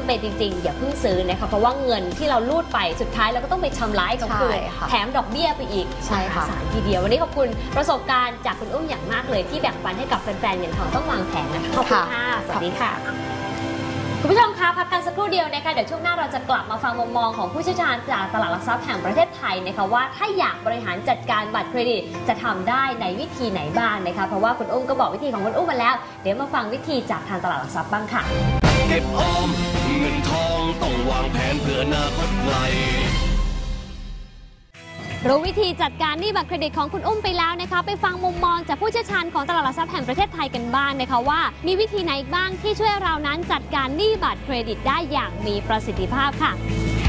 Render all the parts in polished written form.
เป็นจริงๆอย่าเพิ่งซื้อนะคะเพราะว่าเงินที่เราลูดไปสุดท้ายเราก็ต้องไปชำระเขาคืนแถมดอกเบี้ยไปอีกใช่ค่ะสารทีเดียววันนี้ขอบคุณประสบการณ์จากคุณอุ้มอย่างมากเลยที่แบ่งปันให้กับแฟนๆเงินทองต้องวางแผนนะคะขอบคุณค่ะสวัสดีค่ะคุณผู้ชมคะพักกันสักครู่เดียวนะคะเดี๋ยวช่วงหน้าเราจะกลับมาฟังมุมมองของผู้เชี่ยวชาญจากตลาดหลักทรัพย์แห่งประเทศไทยนะคะว่าถ้าอยากบริหารจัดการบัตรเครดิตจะทำได้ในวิธีไหนบ้างนะคะเพราะว่าคุณอุ้มก็บอกวิธีของคุณอุ้มมาแล้วเดี๋ยวมาฟังวิธีจากทางตลาดหลักทรัพย์บ้างค่ะเก็บออมเงินทองต้องวางแผนเพื่ออนาคตไกลรู้วิธีจัดการหนี้บัตรเครดิตของคุณอุ้มไปแล้วนะคะไปฟังมุมมองจากผู้เชี่ยวชาญของตลาดหลักทรัพย์แห่งประเทศไทยกันบ้างนะคะว่ามีวิธีไหนบ้างที่ช่วยเรานั้นจัดการหนี้บัตรเครดิตได้อย่างมีประสิทธิภาพค่ะ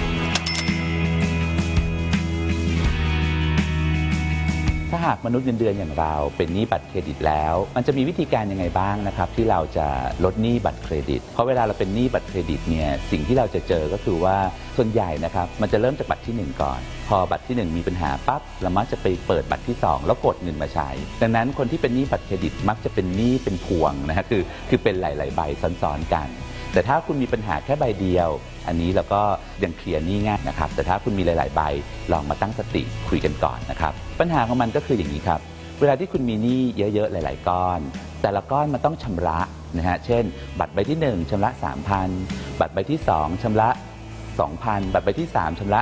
ถ้าหากมนุษย์เงินเดือนอย่างเราเป็นหนี้บัตรเครดิตแล้วมันจะมีวิธีการยังไงบ้างนะครับที่เราจะลดหนี้บัตรเครดิตเพราะเวลาเราเป็นหนี้บัตรเครดิตเนี่ยสิ่งที่เราจะเจอก็คือว่าส่วนใหญ่นะครับมันจะเริ่มจากบัตรที่1ก่อนพอบัตรที่1มีปัญหาปั๊บเรามักจะไปเปิดบัตรที่2แล้วกดเงินมาใช้ดังนั้นคนที่เป็นหนี้บัตรเครดิตมักจะเป็นหนี้เป็นพวงนะฮะคือเป็นหลายๆใบซ้อนๆกันแต่ถ้าคุณมีปัญหาแค่ใบเดียวอันนี้เราก็ยังเคลียร์หนี้ง่ายนะครับแต่ถ้าคุณมีหลายๆใบลองมาตั้งสติคุยกันก่อนนะครับปัญหาของมันก็คืออย่างนี้ครับเวลาที่คุณมีหนี้เยอะๆหลายๆก้อนแต่ละก้อนมันต้องชำระนะฮะเช่นบัตรใบที่1ชำระ 3,000 บัตรใบที่2ชำระ 2,000 บัตรใบที่3ชำระ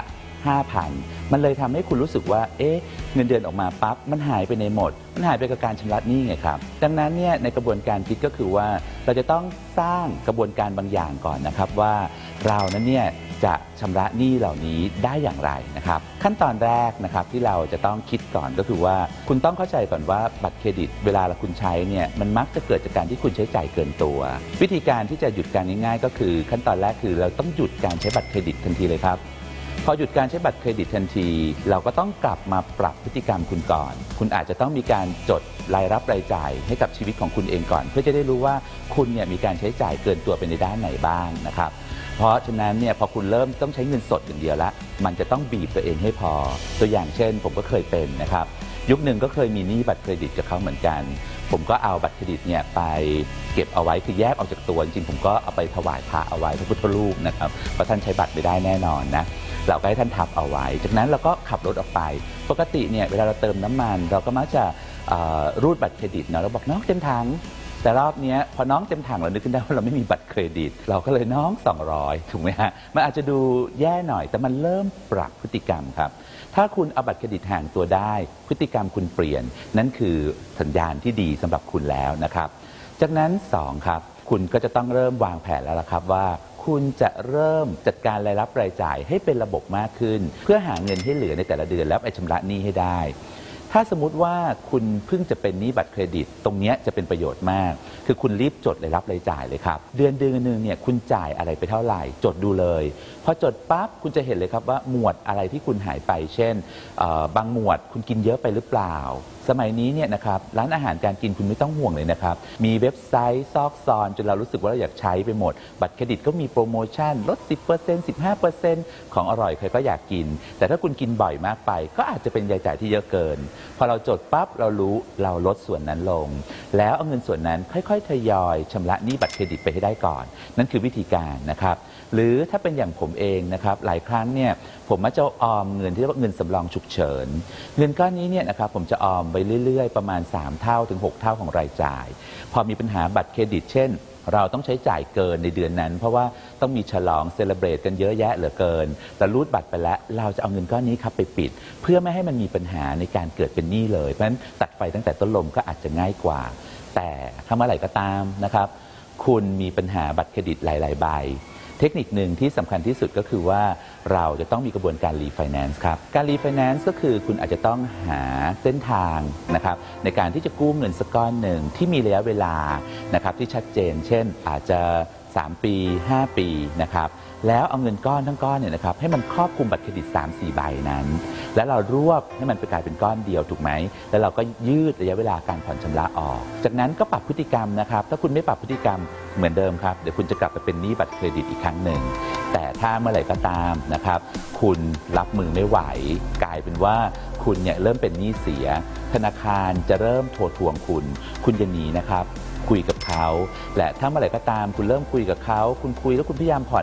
5,000 มันเลยทำให้คุณรู้สึกว่าเงินเดือนออกมาปั๊บมันหายไปในหมดมันหายไปกับการชำระหนี้ไงครับดังนั้นเนี่ยในกระบวนการคิดก็คือว่าเราจะต้องสร้างกระบวนการบางอย่างก่อนนะครับว่าเรานั้นเนี่ยจะชำระหนี้เหล่านี้ได้อย่างไรนะครับขั้นตอนแรกนะครับที่เราจะต้องคิดก่อนก็คือว่าคุณต้องเข้าใจก่อนว่าบัตรเครดิตเวลาคุณใช้เนี่ยมันมักจะเกิดจากการที่คุณใช้จ่ายเกินตัววิธีการที่จะหยุดการง่ายๆก็คือขั้นตอนแรกคือเราต้องหยุดการใช้บัตรเครดิตทันทีเลยครับพอหยุดการใช้บัตรเครดิตทันทีเราก็ต้องกลับมาปรับพฤติกรรมคุณก่อนคุณอาจจะต้องมีการจดรายรับรายจ่ายให้กับชีวิตของคุณเองก่อนเพื่อจะได้รู้ว่าคุณเนี่ยมีการใช้จ่ายเกินตัวไปในด้านไหนบ้างนะครับเพราะฉะนั้นเนี่ยพอคุณเริ่มต้องใช้เงินสดอย่างเดียวแล้วมันจะต้องบีบตัวเองให้พอตัวอย่างเช่นผมก็เคยเป็นนะครับยุคหนึ่งก็เคยมีหนี้บัตรเครดิตกับเขาเหมือนกันผมก็เอาบัตรเครดิตเนี่ยไปเก็บเอาไว้คือแยกออกจากตัวจริงๆผมก็เอาไปถวายพระเอาไว้พระพุทธรูปนะครับเพราะท่านใช้บัตรไม่ได้แน่นอนนะเราก็ให้ท่านทับเอาไว้จากนั้นเราก็ขับรถออกไปปกติเนี่ยเวลาเราเติมน้ำมันเราก็มักจะรูดบัตรเครดิตนะเราบอกน้องเต็มถังแต่รอบนี้พอน้องเต็มถังเรานึกขึ้นได้ว่าเราไม่มีบัตรเครดิตเราก็เลยน้อง200ถูกไหมฮะมันอาจจะดูแย่หน่อยแต่มันเริ่มปรับพฤติกรรมครับถ้าคุณเอาบัตรเครดิตห่างตัวได้พฤติกรรมคุณเปลี่ยนนั่นคือสัญญาณที่ดีสำหรับคุณแล้วนะครับจากนั้น2ครับคุณก็จะต้องเริ่มวางแผนแล้วล่ะครับว่าคุณจะเริ่มจัดการรายรับรายจ่ายให้เป็นระบบมากขึ้นเพื่อหาเงินให้เหลือในแต่ละเดือนแล้วไปชำระหนี้ให้ได้ถ้าสมมุติว่าคุณเพิ่งจะเป็นหนี้บัตรเครดิตตรงนี้จะเป็นประโยชน์มากคือคุณรีบจดรายรับรายจ่ายเลยครับเดือนนึงเนี่ยคุณจ่ายอะไรไปเท่าไหร่จดดูเลยพอจดปั๊บคุณจะเห็นเลยครับว่าหมวดอะไรที่คุณหายไปเช่นบางหมวดคุณกินเยอะไปหรือเปล่าสมัยนี้เนี่ยนะครับร้านอาหารการกินคุณไม่ต้องห่วงเลยนะครับมีเว็บไซต์ซอกซอนจนเรารู้สึกว่าเราอยากใช้ไปหมดบัตรเครดิตก็มีโปรโมชั่นลด 10% 15% ของอร่อยใครก็อยากกินแต่ถ้าคุณกินบ่อยมากไปก็อาจจะเป็นรายจ่ายที่เยอะเกินพอเราจดปั๊บเรารู้เราลดส่วนนั้นลงแล้วเอาเงินส่วนนั้นค่อยๆทยอยชำระหนี้บัตรเครดิตไปให้ได้ก่อนนั่นคือวิธีการนะครับหรือถ้าเป็นอย่างผมเองนะครับหลายครั้งเนี่ยผมมักจะออมเงินที่เรียกว่าเงินสำรองฉุกเฉินเงินก้อนนี้เนี่ยนะครับผมจะออมไปเรื่อยๆประมาณ3เท่าถึง6เท่าของรายจ่ายพอมีปัญหาบัตรเครดิตเช่นเราต้องใช้จ่ายเกินในเดือนนั้นเพราะว่าต้องมีฉลองเซเลบรตกันเยอะแยะเหลือเกินแต่รูดบัตรไปแล้วเราจะเอาเงินก้อนนี้ครับไปปิดเพื่อไม่ให้มันมีปัญหาในการเกิดเป็นหนี้เลยเพราะฉะนั้นตัดไฟตั้งแต่ต้นลมก็อาจจะง่ายกว่าแต่ถ้าเมื่อไหร่ก็ตามนะครับคุณมีปัญหาบัตรเครดิตหลายๆใบเทคนิคหนึ่งที่สำคัญที่สุดก็คือว่าเราจะต้องมีกระบวนการรีไฟแนนซ์ครับการรีไฟแนนซ์ก็คือคุณอาจจะต้องหาเส้นทางนะครับในการที่จะกู้เงินสักก้อนหนึ่งที่มีระยะเวลานะครับที่ชัดเจนเช่นอาจจะ3 ปี5 ปีนะครับแล้วเอาเงินก้อนทั้งก้อนเนี่ยนะครับให้มันครอบคลุมบัตรเครดิต 3-4 ใบนั้นแล้วเรารวบให้มันกลายเป็นก้อนเดียวถูกไหมแล้วเราก็ยืดระยะเวลาการผ่อนชำระออกจากนั้นก็ปรับพฤติกรรมนะครับถ้าคุณไม่ปรับพฤติกรรมเหมือนเดิมครับเดี๋ยวคุณจะกลับไปเป็นหนี้บัตรเครดิตอีกครั้งหนึ่งแต่ถ้าเมื่อไหร่ก็ตามนะครับคุณรับมือไม่ไหวกลายเป็นว่าคุณเนี่ยเริ่มเป็นหนี้เสียธนาคารจะเริ่มโทรทวงคุณอย่าหนีนะครับคุยกับเขาและถ้าเมื่อไหร่ก็ตามคุณเริ่มคุยกับเขาคุณคุยแล้วคุณพยายามผ่อน